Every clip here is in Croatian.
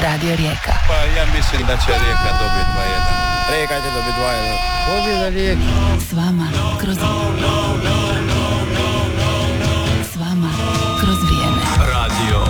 Radio Rijeka. Pa ja mislim da će Rijeka dobiti 2:1. Rijeka će dobiti 2:1. Pobjeda Rijeka. S vama kroz... S vama kroz vrijeme. Radio.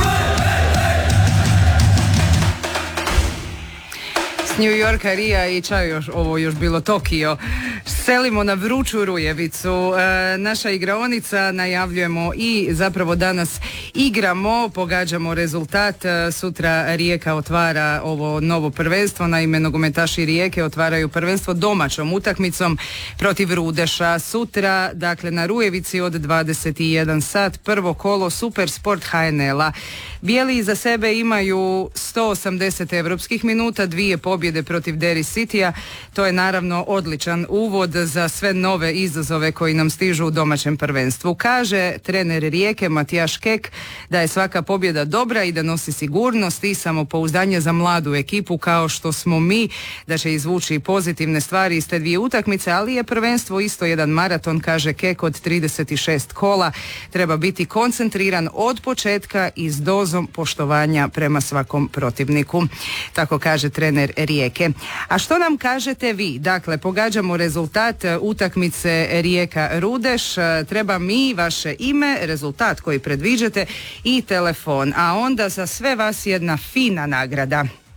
S New Yorka, Rija i ovo još bilo Tokio. Selimo na vruću Rujevicu. Naša igraonica, najavljujemo i zapravo danas igramo, pogađamo rezultat. Sutra Rijeka otvara ovo novo prvenstvo. Naime, nogometaši Rijeke otvaraju prvenstvo domaćom utakmicom protiv Rudeša. Sutra, dakle, na Rujevici od 21 sat, prvo kolo Super Sport HNL-a. Bijeli iza sebe imaju 180 europskih minuta, 2 pobjede protiv Derry Citya. To je naravno odličan uvod za sve nove izazove koji nam stižu u domaćem prvenstvu. Kaže trener Rijeke Matijaš Kek da je svaka pobjeda dobra i da nosi sigurnost i samopouzdanje za mladu ekipu kao što smo mi, da će izvući pozitivne stvari iz te 2 utakmice, ali je prvenstvo isto jedan maraton, kaže Kek, od 36 kola. Treba biti koncentriran od početka i s dozom poštovanja prema svakom protivniku. Tako kaže trener Rijeke. A što nam kažete vi? Dakle, pogađamo rezultat utakmice Rijeka-Rudeš. Treba mi vaše ime, rezultat koji predviđate i telefon. A onda za sve vas jedna fina nagrada.